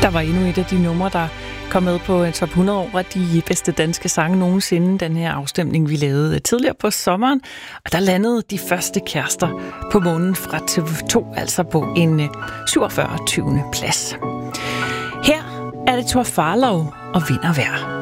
Der var endnu et af de numre, der kom med på en top 100 over de bedste danske sange nogensinde. Den her afstemning, vi lavede tidligere på sommeren. Og der landede de første kærester på månen fra TV2, altså på en 47. plads. Her er det Thor Farlov og Vind og Vejr.